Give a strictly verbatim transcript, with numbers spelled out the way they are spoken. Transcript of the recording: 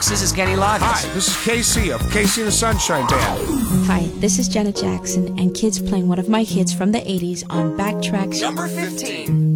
folks. This is Kenny Loggins. Hi, this is Casey of Casey and the Sunshine Band. Hi, this is Janet Jackson and kids playing one of my hits from the eighties on Backtracks Number fifteen.